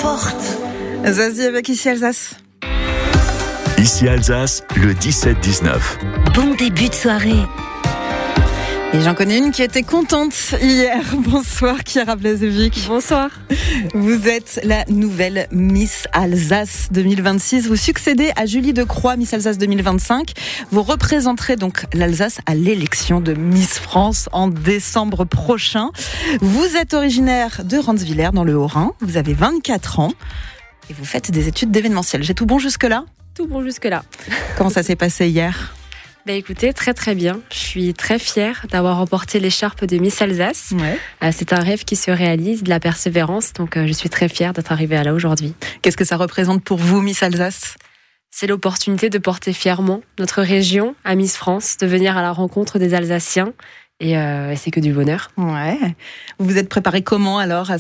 porte. Zazie avec Ici Alsace. Ici Alsace, le 17-19. Bon début de soirée. Et j'en connais une qui était contente hier. Bonsoir Chiara Blazevic. Bonsoir. Vous êtes la nouvelle Miss Alsace 2026. Vous succédez à Julie Decroix, Miss Alsace 2025. Vous représenterez donc l'Alsace à l'élection de Miss France en décembre prochain. Vous êtes originaire de Ranswiller dans le Haut-Rhin. Vous avez 24 ans et vous faites des études d'événementiel. J'ai tout bon jusque-là ? Tout bon jusque-là. Comment ça s'est passé hier ? Écoutez, très très bien. Je suis très fière d'avoir remporté l'écharpe de Miss Alsace. Ouais. C'est un rêve qui se réalise, de la persévérance, donc je suis très fière d'être arrivée à là aujourd'hui. Qu'est-ce que ça représente pour vous, Miss Alsace ? C'est l'opportunité de porter fièrement notre région à Miss France, de venir à la rencontre des Alsaciens. Et c'est que du bonheur. Ouais. Vous vous êtes préparé comment alors à